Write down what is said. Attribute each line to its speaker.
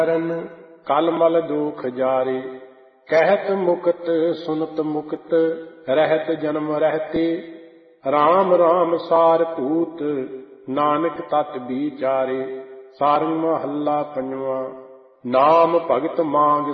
Speaker 1: ਕਰਨ ਕਲ ਮਲ ਦੋਖ ਜਾਰੇ। ਕਹਿਤ ਮੁਕਤ ਸੁਨਤ ਮੁਕਤ ਰਹਿਤ ਜਨਮ ਰਹਤੇ। ਰਾਮ ਰਾਮ ਸਾਰ ਭੂਤ ਨਾਨਕ ਤਤ ਵਿਚਾਰੇ। ਸਾਰੰਗ ਮਹੱਲਾ ਪੰਜਵਾਂ। ਨਾਮ ਭਗਤ ਮਾਂਗ